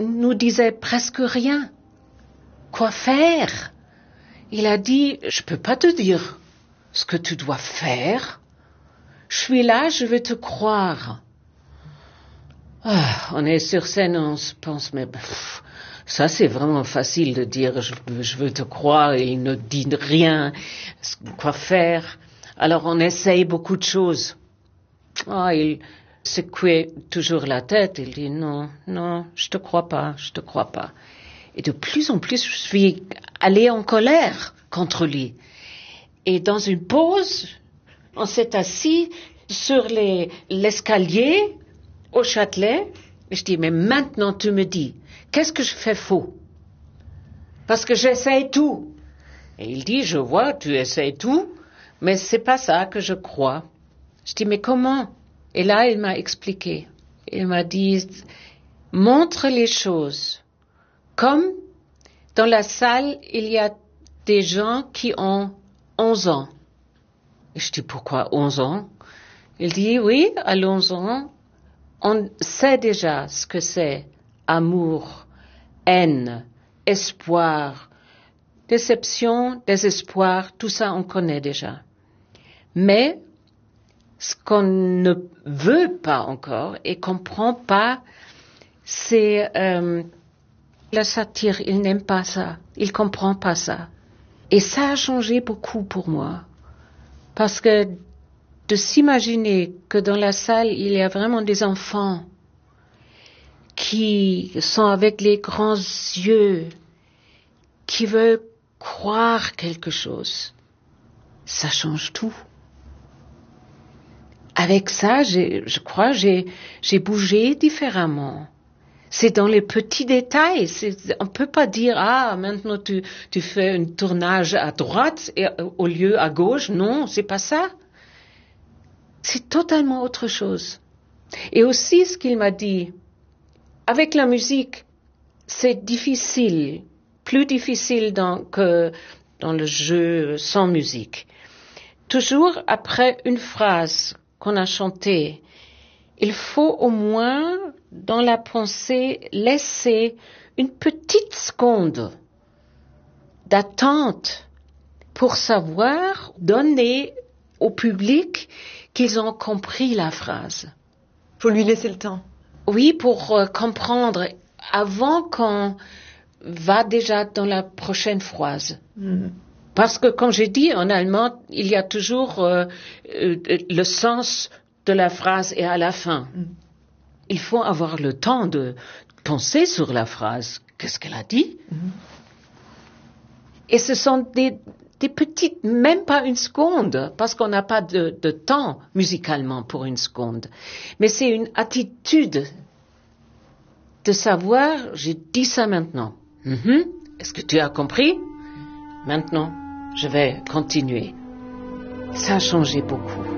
nous disait presque rien. Quoi faire? Il a dit, je peux pas te dire ce que tu dois faire. Je suis là, je vais te croire. On est sur scène, on se pense, mais ça c'est vraiment facile de dire, je veux te croire, et il ne dit rien, quoi faire. Alors on essaye beaucoup de choses. Il secouait toujours la tête, il dit non, je te crois pas. Et de plus en plus, je suis allée en colère contre lui. Et dans une pause, on s'est assis sur l'escalier au Châtelet. Et je dis, mais maintenant tu me dis, qu'est-ce que je fais faux? Parce que j'essaye tout. Et il dit, je vois, tu essayes tout, mais c'est pas ça que je crois. Je dis, mais comment? Et là, il m'a expliqué. Il m'a dit, montre les choses. Comme dans la salle, il y a des gens qui ont 11 ans. Et je dis, pourquoi 11 ans? Il dit, oui, à 11 ans, on sait déjà ce que c'est amour, haine, espoir, déception, désespoir, tout ça on connaît déjà. Mais ce qu'on ne veut pas encore et comprend pas, c'est la satire. Il n'aime pas ça, il comprend pas ça. Et ça a changé beaucoup pour moi, parce que de s'imaginer que dans la salle il y a vraiment des enfants qui sont avec les grands yeux, qui veulent croire quelque chose, ça change tout. Avec ça, je crois, j'ai bougé différemment. C'est dans les petits détails. On peut pas dire, maintenant tu fais un tournage à droite et au lieu à gauche. Non, c'est pas ça. C'est totalement autre chose. Et aussi, ce qu'il m'a dit, avec la musique, c'est difficile, plus difficile que dans le jeu sans musique. Toujours après une phrase qu'on a chantée, il faut au moins, dans la pensée, laisser une petite seconde d'attente pour savoir donner au public qu'ils ont compris la phrase. Faut lui laisser le temps. Oui, pour comprendre avant qu'on va déjà dans la prochaine phrase. Parce que, comme j'ai dit, en allemand, il y a toujours le sens de la phrase et à la fin. Il faut avoir le temps de penser sur la phrase. Qu'est-ce qu'elle a dit? Et ce sont des petites, même pas une seconde, parce qu'on n'a pas de temps musicalement pour une seconde. Mais c'est une attitude de savoir, j'ai dit ça maintenant. Est-ce que tu as compris? Maintenant, je vais continuer. Ça a changé beaucoup.